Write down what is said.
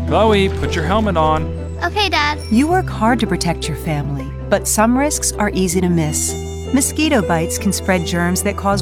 Chloe, put your helmet on. Okay, Dad. You work hard to protect your family, but some risks are easy to miss. Mosquito bites can spread germs that cause